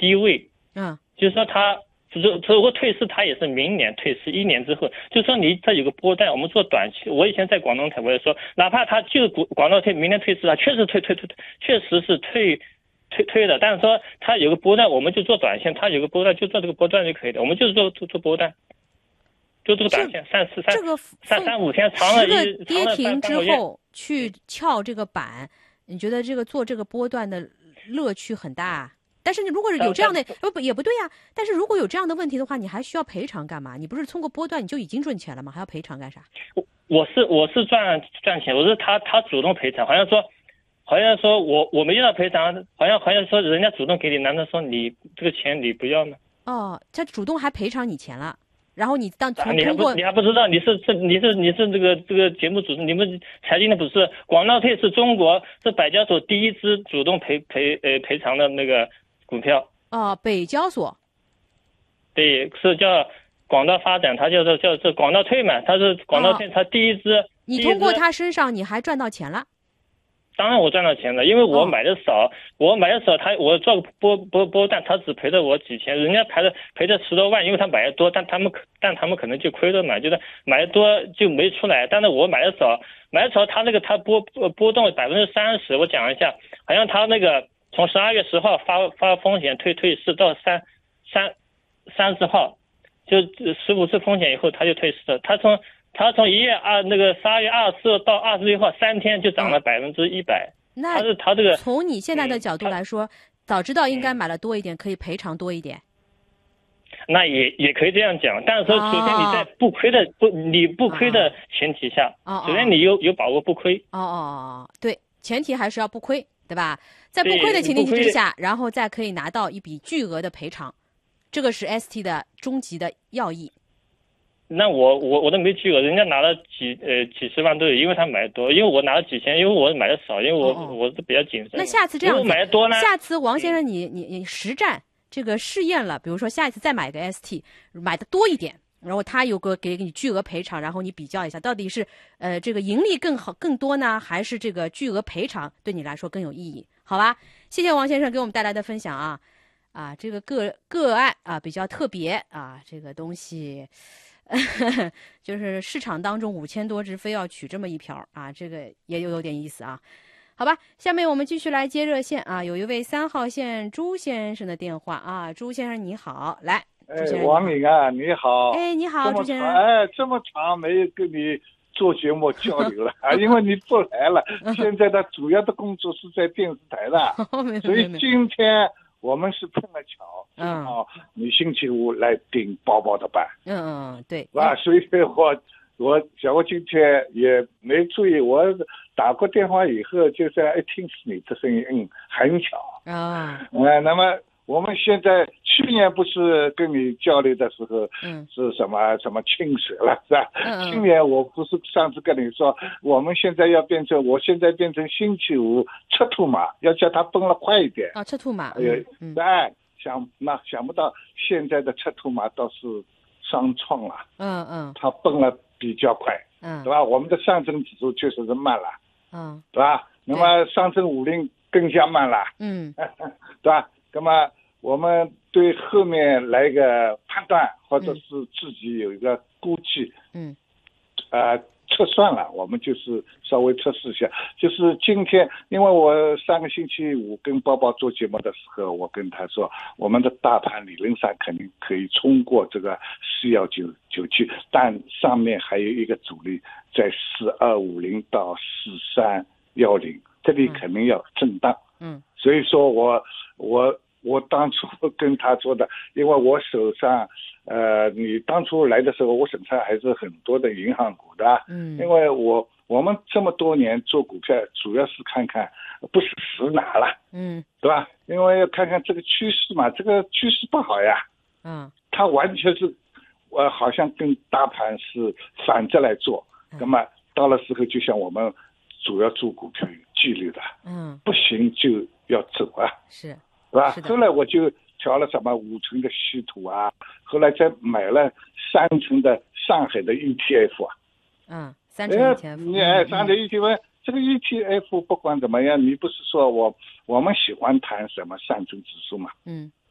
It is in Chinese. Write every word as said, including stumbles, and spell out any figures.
低位， 嗯， 就是说它如如果退市，它也是明年退市，一年之后，就是说你它有个波段，我们做短期，我以前在广东台我也说，哪怕它就广广东退明年退市了，确实退退退退，确实是退退退的，但是说它有个波段，我们就做短线，它有个波段就做这个波段就可以了，我们就是做做做波段。就这个短线，三四三这个三三五天长了一个跌停之后去撬这个板，你觉得这个做这个波段的乐趣很大？但是你如果有这样的不不也不对呀、啊。但是如果有这样的问题的话，你还需要赔偿干嘛？你不是通过波段你就已经赚钱了吗？还要赔偿干啥？ 我我是我是赚赚钱，我是他他主动赔偿，好像说好像说我我没要赔偿，好像好像说人家主动给你，难道说你这个钱你不要吗？ 哦，他主动还赔偿你钱了。然后你当从你还不你还不知道，你是是你是你是这个这个节目主持，你们财经的不是广道退是中国是百交所第一支主动赔赔呃赔偿的那个股票。 哦，北交所。 对，是叫广道发展，它叫做叫做广道退嘛，它是广道退，它第一支。 你通过它身上你还赚到钱了？ 当然我赚到钱了，因为我买的少， 哦、 我买的少，他我做个波波波段，他只赔了我几千，人家赔了赔了十多万，因为他买的多，但他们但他们可能就亏了嘛，就是买的多就没出来，但是我买的少，买的少，他那个他波波动百分之三十，我讲一下，好像他那个从十二月十号发发风险退退市到三三三十号，就十五次风险以后他就退市了，他从。他从一月二那个十二月二十四到二十六号三天就涨了百分之一百。 那他是他这个从你现在的角度来说，嗯、早知道应该买了多一点，可以赔偿多一点。 那也也可以这样讲，但是说首先你在不亏的、哦、不你不亏的前提下， 哦、 首先你有有把握不亏。 哦哦哦，对，前提还是要不亏，对吧？在不亏的前提之下，然后再可以拿到一笔巨额的赔偿，这个是 S T 的终极的要义。 那我我我都没巨额，人家拿了几呃几十万都有，因为他买的多，因为我拿了几千，因为我买的少，因为我、哦、我是比较谨慎。 那下次这样子， 买的多呢？ 下次王先生你你你实战这个试验了，比如说下一次再买个 S T， 买的多一点，然后他有个给你巨额赔偿，然后你比较一下，到底是呃这个盈利更好更多呢，还是这个巨额赔偿对你来说更有意义？好吧，谢谢王先生给我们带来的分享啊啊，这个个个案啊比较特别啊，这个东西。就是市场当中五千多只非要取这么一瓢啊，这个也有有点意思啊。好吧，下面我们继续来接热线啊，有一位三号线朱先生的电话啊，朱先生你好，来，朱先生哎，王敏啊，你好， 哎，你好，朱先生， 哎，这么长没有跟你做节目交流了啊，因为你不来了，现在的主要的工作是在电视台的，所以今天。我们是碰了巧，正好你星期五来顶包包的班， 嗯嗯对， 啊，所以我我想我今天也没注意，我打过电话以后，就这样一听是你的声音，嗯，很巧啊， 呃，那么我们现在去年不是跟你交流的时候， 嗯， 是什么什么清水了是吧？ 嗯， 今年我不是上次跟你说，我们现在要变成，我现在变成星期五赤兔马，要叫它奔了快一点啊，赤兔马， 嗯，嗯哎，想那想不到现在的赤兔马倒是双创了， 嗯嗯， 它奔了比较快， 嗯， 对吧？我们的上证指数确实是慢了， 嗯， 对吧？那么上证五零更加慢了， 嗯， 对吧？那么我们对后面来一个判断，或者是自己有一个估计， 嗯， 呃，测算了，我们就是稍微测试一下。就是今天，因为我上个星期五跟包包做节目的时候，我跟他说，我们的大盘理论上肯定可以冲过这个四幺九九七，但上面还有一个阻力在四二五零到四三幺零，这里肯定要震荡。 嗯， 所以说我我。我当初跟他说的，因为我手上，呃，你当初来的时候，我手上还是很多的银行股的， 嗯， 因为我我们这么多年做股票，主要是看看不是死哪了， 嗯， 对吧？因为要看看这个趋势嘛，这个趋势不好呀， 嗯， 它完全是，呃，好像跟大盘是反着来做， 嗯、 那么到了时候，就像我们主要做股票有纪律的， 嗯， 不行就要走啊， 是。 是吧？后来我就调了什么五成的稀土啊，后来再买了三成的上海的 E T F 啊。 嗯，三成 E T F。 你哎，上海 E T F，、嗯、这个 E T F 不管怎么样，你不是说我我们喜欢谈什么上证指数嘛？ 嗯。